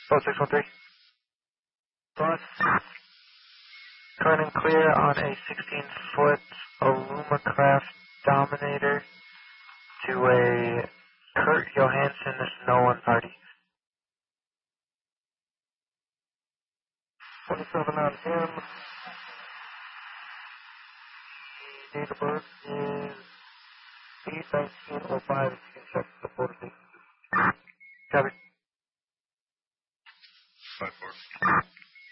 Oh, 613. Bus. Turning clear on a 16-foot Alumacraft Dominator to a Kurt Johansson No One Party. 27 on him. Date of birth is 8/19/05. You can check the photo. Copy. 5-4.